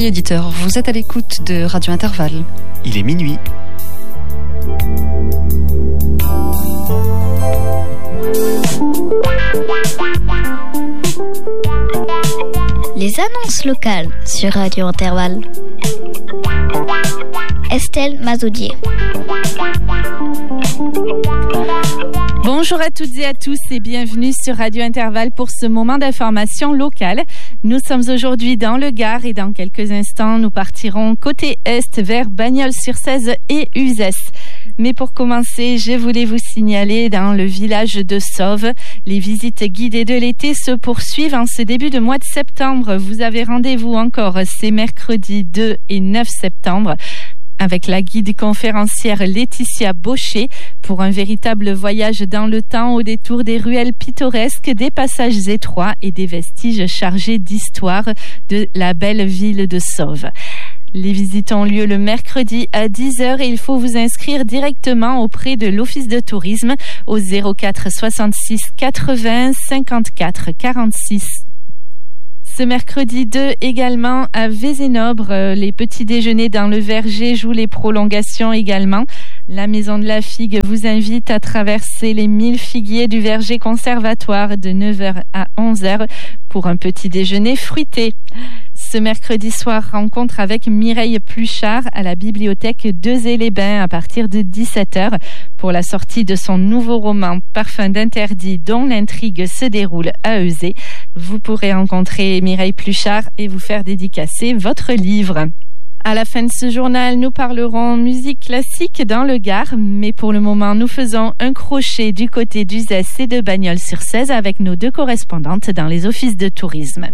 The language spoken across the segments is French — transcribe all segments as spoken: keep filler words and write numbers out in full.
Amis auditeurs, vous êtes à l'écoute de Radio Intervalle. Il est minuit. Les annonces locales sur Radio Intervalle. Estelle Mazoudier. Bonjour à toutes et à tous et bienvenue sur Radio Intervalle pour ce moment d'information locale. Nous sommes aujourd'hui dans le Gard et dans quelques instants, nous partirons côté est vers Bagnols-sur-Cèze et Uzès. Mais pour commencer, je voulais vous signaler dans le village de Sauve, les visites guidées de l'été se poursuivent en ce début de mois de septembre. Vous avez rendez-vous encore ces mercredis deux et neuf septembre avec la guide conférencière Laetitia Baucher pour un véritable voyage dans le temps au détour des ruelles pittoresques, des passages étroits et des vestiges chargés d'histoire de la belle ville de Sauve. Les visites ont lieu le mercredi à dix heures et il faut vous inscrire directement auprès de l'Office de tourisme au zéro quatre soixante-six quatre-vingts cinquante-quatre quarante-six. Ce mercredi deux également à Vézénobre, les petits déjeuners dans le verger jouent les prolongations également. La Maison de la Figue vous invite à traverser les mille figuiers du verger conservatoire de neuf heures à onze heures pour un petit déjeuner fruité. Ce mercredi soir, rencontre avec Mireille Pluchart à la bibliothèque d'Euzé-les-Bains à partir de dix-sept heures pour la sortie de son nouveau roman Parfum d'interdit dont l'intrigue se déroule à Euzé. Vous pourrez rencontrer Mireille Pluchart et vous faire dédicacer votre livre. À la fin de ce journal, nous parlerons musique classique dans le Gard, mais pour le moment, nous faisons un crochet du côté d'Uzès et de Bagnols-sur-Cèze avec nos deux correspondantes dans les offices de tourisme.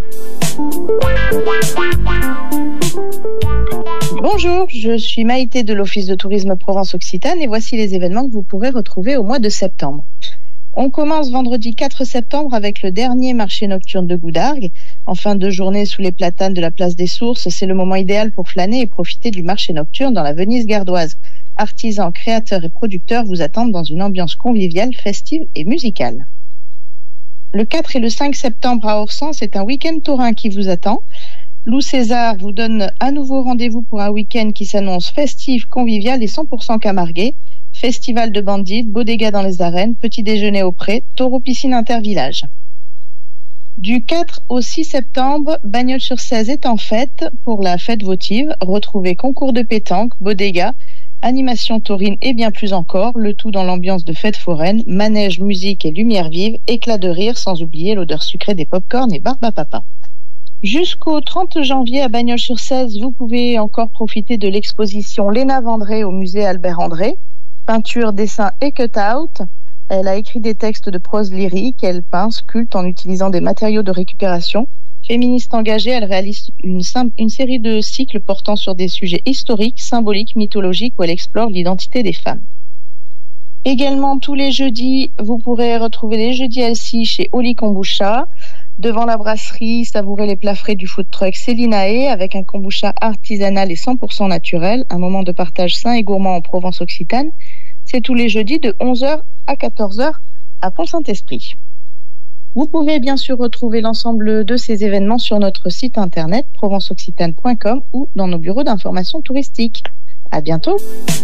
Bonjour, je suis Maïté de l'Office de tourisme Provence-Occitane et voici les événements que vous pourrez retrouver au mois de septembre. On commence vendredi quatre septembre avec le dernier marché nocturne de Goudargues. En fin de journée, sous les platanes de la place des Sources, c'est le moment idéal pour flâner et profiter du marché nocturne dans la Venise gardoise. Artisans, créateurs et producteurs vous attendent dans une ambiance conviviale, festive et musicale. Le quatre et le cinq septembre à Orsan, c'est un week-end taurin qui vous attend. Lou César vous donne à nouveau rendez-vous pour un week-end qui s'annonce festif, convivial et cent pour cent camarguais. Festival de bandits, bodega dans les arènes, petit déjeuner au pré, taureau piscine intervillage. Du quatre au six septembre, Bagnols-sur-Cèze est en fête pour la fête votive. Retrouvez concours de pétanque, bodega, animation taurine et bien plus encore, le tout dans l'ambiance de fête foraine, manège, musique et lumière vive, éclat de rire sans oublier l'odeur sucrée des pop-corn et barbe à papa. Jusqu'au trente janvier à Bagnols-sur-Cèze, vous pouvez encore profiter de l'exposition Léna Vendré au musée Albert André. Peinture, dessin et cut-out. Elle a écrit des textes de prose lyrique, elle peint, sculpte en utilisant des matériaux de récupération. Féministe engagée, elle réalise une, une série de cycles portant sur des sujets historiques, symboliques, mythologiques où elle explore l'identité des femmes. Également, tous les jeudis, vous pourrez retrouver les jeudis Elsie chez Oli Kombucha. Devant la brasserie, savourez les plats frais du food truck Célinae avec un kombucha artisanal et cent pour cent naturel, un moment de partage sain et gourmand en Provence-Occitane. C'est tous les jeudis de onze heures à quatorze heures à Pont-Saint-Esprit. Vous pouvez bien sûr retrouver l'ensemble de ces événements sur notre site internet provence occitane point com ou dans nos bureaux d'information touristique. À bientôt.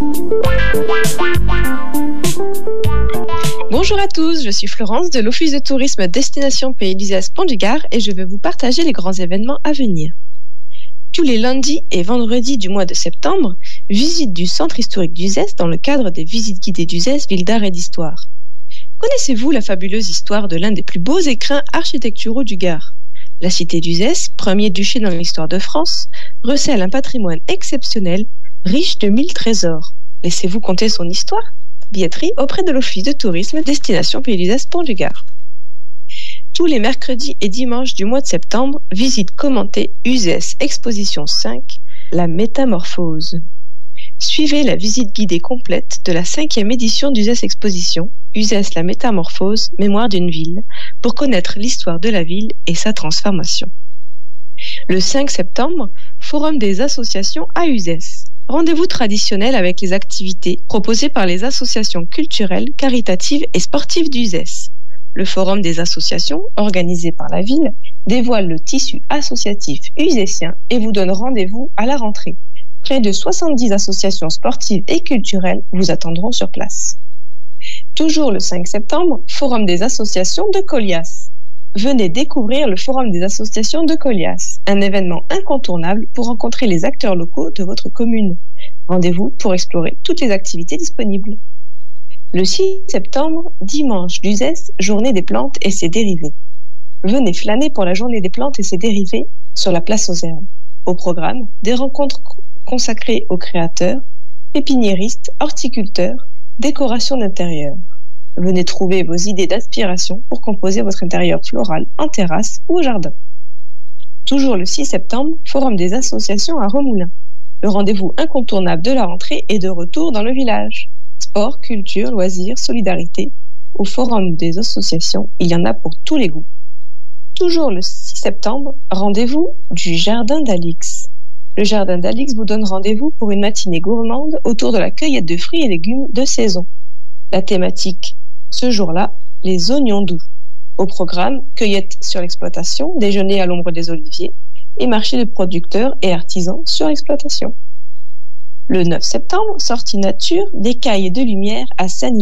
Bonjour à tous, je suis Florence de l'Office de tourisme Destination Pays d'Uzès Pont du Gard et je vais vous partager les grands événements à venir. Tous les lundis et vendredis du mois de septembre, visite du centre historique d'Uzès dans le cadre des visites guidées d'Uzès, ville d'art et d'histoire. Connaissez-vous la fabuleuse histoire de l'un des plus beaux écrins architecturaux du Gard ? La cité d'Uzès, premier duché dans l'histoire de France, recèle un patrimoine exceptionnel, riche de mille trésors. Laissez-vous conter son histoire ? Billetterie auprès de l'Office de tourisme Destination Pays d'Uzès Pont du Gard. Tous les mercredis et dimanches du mois de septembre, visite commentée Uzès Exposition cinq, la métamorphose. Suivez la visite guidée complète de la cinquième édition d'Uzès Exposition, Uzès la métamorphose, mémoire d'une ville, pour connaître l'histoire de la ville et sa transformation. Le cinq septembre, Forum des associations à Uzès. Rendez-vous traditionnel avec les activités proposées par les associations culturelles, caritatives et sportives d'Uzès. Le Forum des associations, organisé par la ville, dévoile le tissu associatif usécien et vous donne rendez-vous à la rentrée. Près de soixante-dix associations sportives et culturelles vous attendront sur place. Toujours le cinq septembre, Forum des associations de Colias. Venez découvrir le Forum des associations de Colias, un événement incontournable pour rencontrer les acteurs locaux de votre commune. Rendez-vous pour explorer toutes les activités disponibles. Le six septembre, dimanche d'U Z E S, journée des plantes et ses dérivés. Venez flâner pour la journée des plantes et ses dérivés sur la place aux herbes. Au programme, des rencontres consacrées aux créateurs, pépiniéristes, horticulteurs, décoration d'intérieur. Venez trouver vos idées d'inspiration pour composer votre intérieur floral en terrasse ou au jardin. Toujours le six septembre, Forum des associations à Remoulins. Le rendez-vous incontournable de la rentrée est de retour dans le village. Sport, culture, loisirs, solidarité. Au Forum des associations, il y en a pour tous les goûts. Toujours le six septembre, rendez-vous du Jardin d'Alix. Le Jardin d'Alix vous donne rendez-vous pour une matinée gourmande autour de la cueillette de fruits et légumes de saison. La thématique, ce jour-là, les oignons doux. Au programme, cueillette sur l'exploitation, déjeuner à l'ombre des oliviers et marché de producteurs et artisans sur l'exploitation. Le neuf septembre, sortie nature, d'écailles et de lumière à Sagny.